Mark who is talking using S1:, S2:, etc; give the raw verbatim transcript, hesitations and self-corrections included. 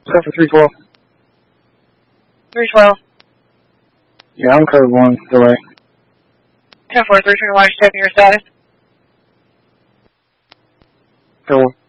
S1: Except for three twelve.
S2: three twelve.
S1: Yeah, I'm code one, delay.
S2: ten four three, turn to line, checking your status.
S1: Code one.